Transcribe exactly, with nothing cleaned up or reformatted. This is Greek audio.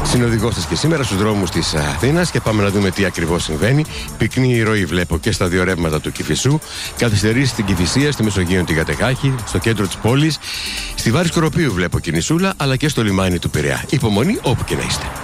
Συνοδηγός σας και σήμερα στους δρόμους της Αθήνας και πάμε να δούμε τι ακριβώς συμβαίνει. Πυκνή ροή βλέπω και στα δύο ρεύματα του Κηφισού. Καθυστερήσεις στην Κηφισία, στη Μεσογείο τη Γατεχάκη, στο κέντρο της πόλης. Στη Βάρη Σκοροπίου βλέπω κινησούλα, αλλά και στο λιμάνι του Πειραιά. Υπομονή όπου και να είστε.